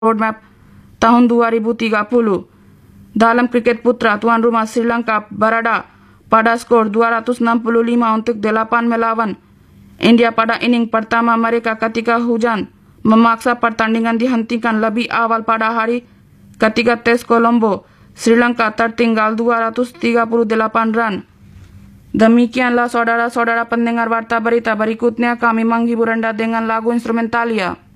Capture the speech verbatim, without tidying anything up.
roadmap tahun dua ribu tiga puluh. Dalam kriket putra, tuan rumah Sri Lanka berada pada skor dua ratus enam puluh lima untuk delapan melawan India pada inning pertama mereka ketika hujan memaksa pertandingan dihentikan lebih awal pada hari ketiga tes Colombo. Sri Lanka tertinggal dua ratus tiga puluh delapan run. Demikianlah saudara-saudara pendengar warta berita, berikutnya kami menghibur Anda dengan lagu instrumentalia.